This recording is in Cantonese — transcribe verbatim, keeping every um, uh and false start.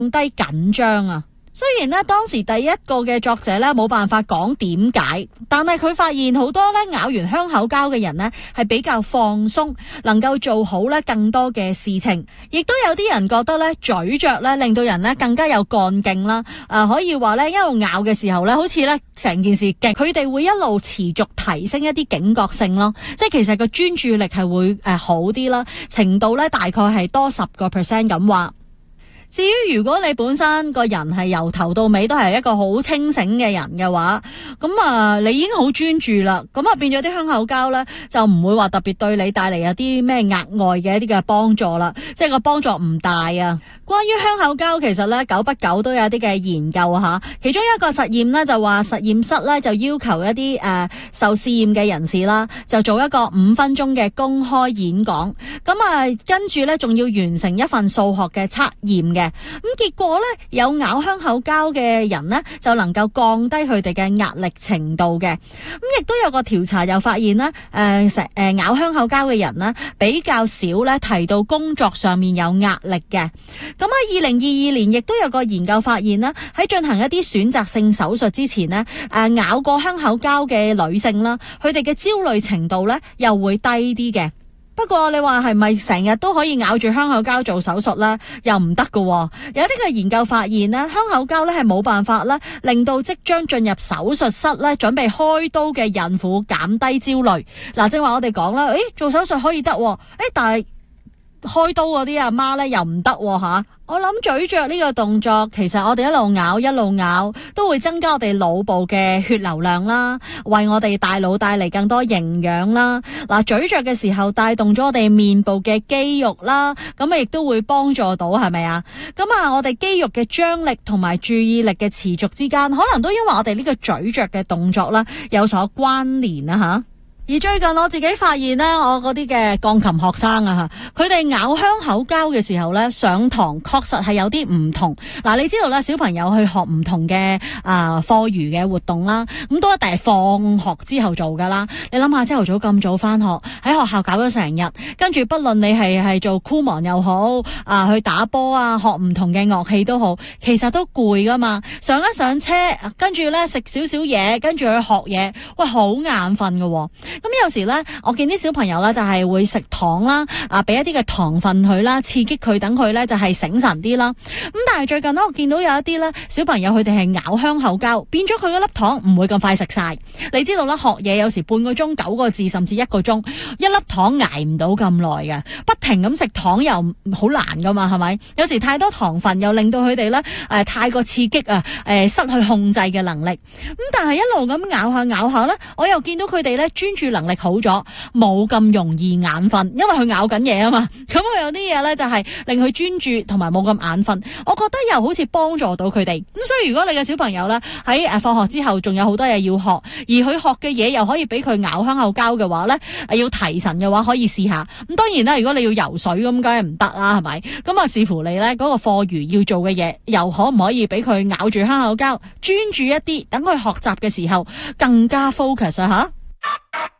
低緊張啊。雖然咧當時第一個嘅作者咧冇辦法講點解，但係佢發現好多咧咬完香口膠嘅人咧係比較放鬆，能夠做好咧更多嘅事情。亦都有啲人覺得咧咀嚼咧令到人咧更加有幹勁啦。誒、呃，可以話咧一路咬嘅時候咧，好似咧成件事勁，佢哋會一路持續提升一啲警覺性咯。即係其實個專注力係會誒好啲啦，程度咧大概係多十個 percent 咁話。至於如果你本身個人係由頭到尾都係一個好清醒嘅人嘅話，咁啊你已經好專注啦，咁啊變咗啲香口膠咧就唔會話特別對你帶嚟有啲咩額外嘅一啲嘅幫助啦，即係個幫助唔大啊。關於香口膠其實咧久不久都有啲嘅研究吓，其中一個實驗咧就話實驗室咧就要求一啲誒、呃、受試驗嘅人士啦，就做一個五分鐘嘅公開演講，咁啊跟住咧仲要完成一份數學嘅測驗嘅。咁結果咧，有咬香口膠嘅人咧，就能夠降低佢哋嘅壓力程度嘅。咁亦都有個調查又發現咧，誒成誒咬香口膠嘅人咧，比較少咧提到工作上面有壓力嘅。咁喺二零二二年，亦都有個研究發現咧，喺進行一啲選擇性手術之前咧，誒咬過香口膠嘅女性啦，佢哋嘅焦慮程度咧又會低啲嘅。不過你話係咪成日都可以咬住香口膠做手術呢？又唔得㗎。有啲嘅研究發現呢，香口膠咧係冇辦法咧令到即將進入手術室咧準備開刀嘅孕婦減低焦慮。嗱，正話我哋講啦，誒做手術可以得，誒但係開刀嗰啲阿媽咧又唔得吓。我諗咀嚼呢個動作，其實我哋一路咬一路咬，都會增加我哋腦部嘅血流量啦，為我哋大腦帶嚟更多營養啦。嗱，咀嚼嘅時候帶動咗我哋面部嘅肌肉啦，咁啊亦都會幫助到，係咪啊？咁啊，我哋肌肉嘅張力同埋注意力嘅持續之間，可能都因為我哋呢個咀嚼嘅動作啦有所關聯啊吓。而最近我自己發現咧，我嗰啲嘅鋼琴學生啊，佢哋咬香口膠嘅時候咧，上堂確實係有啲唔同。嗱，你知道咧，小朋友去學唔同嘅啊課餘嘅活動啦，咁都一定係放學之後做噶啦。你諗下，朝頭早咁早翻學，喺學校搞咗成日，跟住不論你係係做酷忙又好，啊去打波啊，學唔同嘅樂器都好，其實都攰噶嘛。上一上車，跟住咧食少少嘢，跟住去學嘢，喂，好眼瞓噶。咁有時咧，我見啲小朋友咧就係會食糖啦，啊俾一啲嘅糖分佢啦，刺激佢，等佢咧就係醒神啲啦。咁但係最近咧，我見到有一啲咧小朋友佢哋係咬香口膠，變咗佢嗰粒糖唔會咁快食晒。你知道啦，學嘢有時半個鐘九個字，甚至一個鐘，一粒糖挨唔到咁耐嘅，不停咁食糖又好難噶嘛，係咪？有時太多糖分又令到佢哋咧誒太過刺激啊，誒、呃、失去控制嘅能力。咁但係一路咁咬下咬下咧，我又見到佢哋咧專注能力好咗，冇咁容易眼瞓，因為佢咬緊嘢啊嘛。咁我有啲嘢咧就係令佢專注同埋冇咁眼瞓，我覺得又好似幫助到佢哋。咁所以如果你嘅小朋友咧喺誒放學之後仲有好多嘢要學，而佢學嘅嘢又可以俾佢咬香口膠嘅話咧，要提神嘅話可以試下。咁當然啦，如果你要游水咁，梗係唔得啦，係咪？咁啊視乎你咧嗰個課餘要做嘅嘢，又可唔可以俾佢咬住香口膠，專注一啲，等佢學習嘅時候更加 focus 啊吓。